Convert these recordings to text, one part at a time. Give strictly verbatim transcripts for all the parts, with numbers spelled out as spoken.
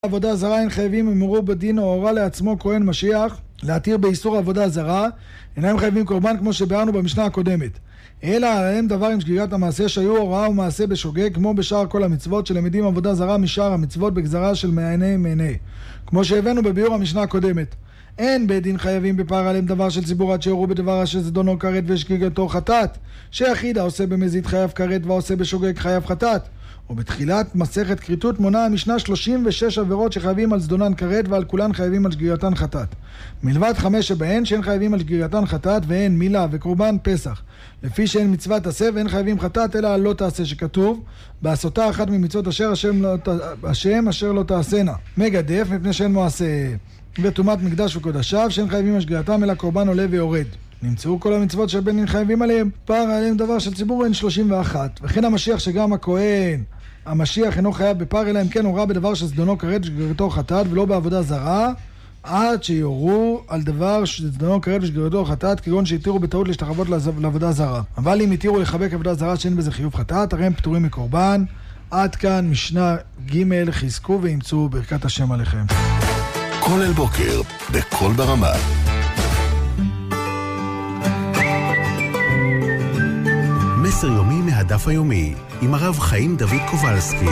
עבודה זרה אין חייבים אם הורו בדין או הורה לעצמו כהן משיח להתיר באיסור עבודה זרה, אינם חייבים קורבן כמו שביארנו במשנה הקודמת, אלא עליהם דבר עם שגיגת המעשה שהיו הוראה ומעשה בשוגג, כמו בשאר כל המצוות שלמדים עבודה זרה משאר המצוות בגזרה של מעייני מעייני, כמו שהבאנו בביאור המשנה הקודמת. אין בית דין חייבים בפר עליהם דבר של ציבור עד שהורו בדבר שזדונו כרת ושגיגתו חטאת, שיחיד העושה במזיד חייב כרת והעושה בשוגג חייב חטאת. ובתחילת מסכת כריתות מונה המשנה שלושים ושש עבירות שחייבים על זדונן כרת ועל כולן חייבים על שגיגתן חטאת, מלבד חמש שבהן שאין חייבים על שגיגתן חטאת, והן מילה וקורבן פסח, לפי שאין מצוות עשה ואין חייבים חטאת אלא על לא תעשה, שכתוב בעשותה אחת ממצוות אשר השם, לא, השם אשר לא תעשנה, מגדף מפני שאין מועשה, וטומאת מקדש וקודשיו שאין חייבים על שגיגתם אלא קורבן עולה ויורד. נמצאו כל המצוות שבין חייבים עליהם פר עליהם דבר של ציבור אין שלושים ואחת. וכן המשיח שגם הכהן המשיח אינו חייב בפר אלא אם כן הורה בדבר שזדונו כרת ושגיגתו חטאת ולא בעבודה זרה, עד שיורו על דבר שזדונו כרת ושגיגתו חטאת, כגון שהתירו בטעות להשתחוות לעבודה זרה. אבל אם התירו לחבק עבודה זרה שאין בזה חיוב חטאת, הרי הם פטורים מקורבן. עד כאן משנה ג', חזקו וימצאו ברכת השם עליכם. כל אל בוקר בכל ברמה. מסר יומי מהדף היומי עם הרב חיים דוד קובלסקי.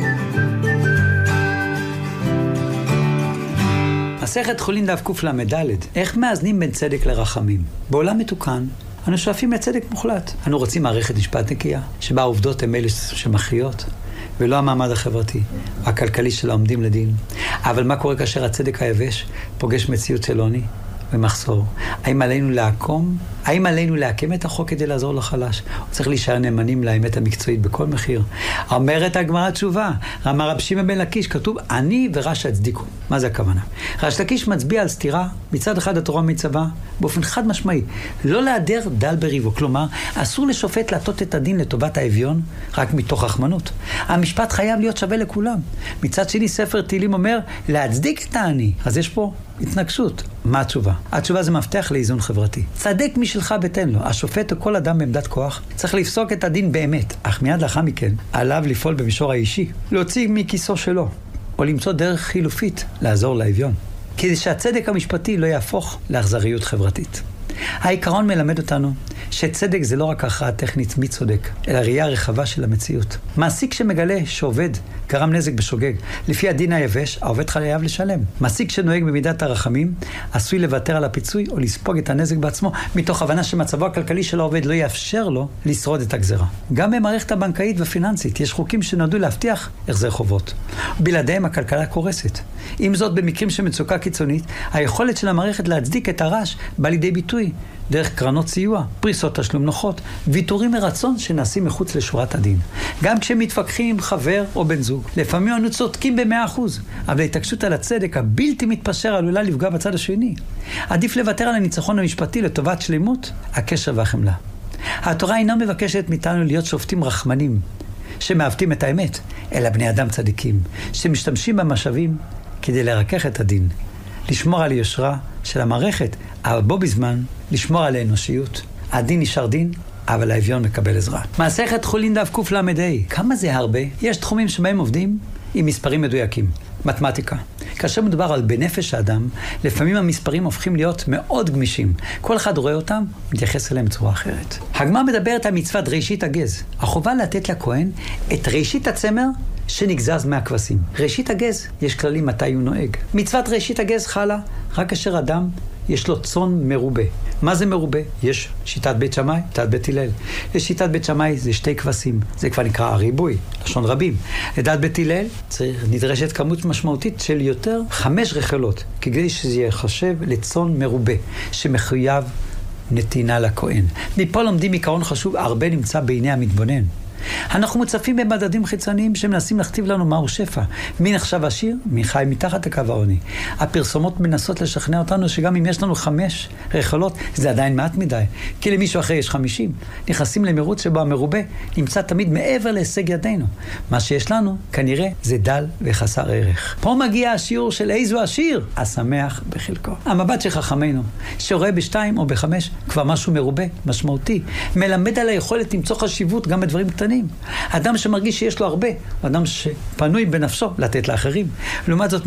מסכת חולין דף קל"ד. איך מאזנים בין צדק לרחמים? בעולם מתוקן אנו שואפים לצדק מוחלט. אנו רוצים מערכת משפט נקייה שבה העובדות הן אלה שמכריעות ולא המעמד החברתי הכלכלי של העומדים לדין. אבל מה קורה כאשר הצדק היבש פוגש מציאות של עוני ומחסור? האם עלינו לעקום? האם עלינו להקם את החוק כדי לעזור לחלש? הוא צריך להישאר נאמנים לאמת המקצועית בכל מחיר. אומרת הגמרא תשובה, אמר רב שמעון בן לקיש, כתוב אני ורש הצדיקו. מה זה הכוונה? רש לקיש מצביע על סתירה. מצד אחד התורה מצווה באופן חד משמעי לא להדר דל בריבו, כלומר אסור לשופט להטות את הדין לטובת האביון רק מתוך רחמנות. המשפט חייב להיות שווה לכולם. מצד שני ספר תהילים אומר להצדיק את העני. אז יש פה התנגשות. מה התשובה? התשובה זה מפתח לאיזון חברתי. צדק משלך בתן לו. השופט או כל אדם בעמדת כוח צריך לפסוק את הדין באמת, אך מיד לאחר מכן עליו לפעול במישור האישי, להוציא מכיסו שלו או למצוא דרך חילופית לעזור לאביון, כדי שהצדק המשפטי לא יהפוך לאכזריות חברתית. העיקרון מלמד אותנו שצדק זה לא רק הכרעה טכנית מי צודק, אלא ראייה רחבה של המציאות. מעסיק שמגלה שעובד גרם נזק בשוגג, לפי הדין היבש, העובד חייב לשלם. מעסיק שנוהג במידת הרחמים, עשוי לוותר על הפיצוי או לספוג את הנזק בעצמו, מתוך הבנה שמצבו הכלכלי של העובד לא יאפשר לו לשרוד את הגזרה. גם במערכת הבנקאית והפיננסית יש חוקים שנועדו להבטיח החזר חובות. בלעדיהם הכלכלה קורסת. עם זאת, במקרים של מצוקה קיצונית, היכולת של המערכת להצדיק את הרעש בא לידי ביטוי דרך קרנות סיוע, פריסות תשלום נוחות, ויתורים מרצון שנעשים מחוץ לשורת הדין. גם כשמתווכחים עם חבר או בן זוג, לפעמים אנו צודקים במאה אחוז, אבל ההתעקשות על הצדק הבלתי מתפשר עלולה לפגוע בצד השני. עדיף לוותר על הניצחון המשפטי לטובת שלמות, הקשר והחמלה. התורה אינה מבקשת מאיתנו להיות שופטים רחמנים, שמעוותים את האמת, אלא בני אדם צדיקים, שמשתמשים במשאבים כדי לרכך את הדין, לשמור על יושרה של המערכת, אבל בו בזמן לשמור על האנושיות. הדין נשאר דין, אבל האביון מקבל עזרה. מסכת חולין דף קל"ה. כמה זה הרבה? יש תחומים שבהם עובדים עם מספרים מדויקים. מתמטיקה. כאשר מדובר על בנפש האדם, לפעמים המספרים הופכים להיות מאוד גמישים. כל אחד רואה אותם, מתייחס אליהם בצורה אחרת. הגמרא מדברת על מצוות ראשית הגז. החובה לתת לכהן את ראשית הצמר שנגזז מהכבשים. ראשית הגז, יש כללים מתי הוא נוהג. מצוות ראשית הגז חלה רק כאשר אדם יש לו צאן מרובה. מה זה מרובה? יש שיטת בית שמאי, שיטת בית הלל. לשיטת בית שמאי זה שתי כבשים. זה כבר נקרא הריבוי, לשון רבים. לדעת בית הלל נדרשת כמות משמעותית של יותר חמש רחלות, כדי שזה יחשב לצאן מרובה, שמחויב נתינה לכהן. מפה לומדים עיקרון חשוב, הרבה נמצא בעיני המתבונן. אנחנו מוצפים במדדים חיצוניים שמנסים להכתיב לנו מהו שפע. מי נחשב עשיר? מי חי מתחת לקו העוני. הפרסומות מנסות לשכנע אותנו שגם אם יש לנו חמש רחלות, זה עדיין מעט מדי. כי למישהו אחר יש חמישים. נכנסים למרוץ שבו המרובה נמצא תמיד מעבר להישג ידינו. מה שיש לנו, כנראה, זה דל וחסר ערך. פה מגיע השיעור של איזו עשיר, השמח בחלקו. המבט של חכמינו, שרואה בשתיים או בחמש, כבר משהו מרובה, משמעותי, מלמד על היכולת למצוא חשיבות גם בדברים קטנים. קטנים. אדם שמרגיש שיש לו הרבה, אדם שפנוי בנפשו לתת לאחרים. לעומת זאת,